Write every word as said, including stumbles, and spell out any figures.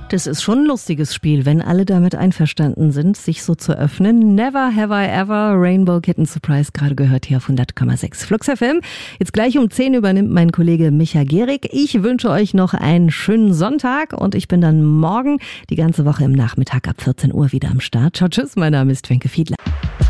Das ist schon ein lustiges Spiel, wenn alle damit einverstanden sind, sich so zu öffnen. Never have I ever, Rainbow Kitten Surprise, gerade gehört hier auf hundert Komma sechs Flux F M. Jetzt gleich um zehn übernimmt mein Kollege Micha Gehrig. Ich wünsche euch noch einen schönen Sonntag und ich bin dann morgen die ganze Woche im Nachmittag ab vierzehn Uhr wieder am Start. Ciao, tschüss, mein Name ist Twenke Fiedler.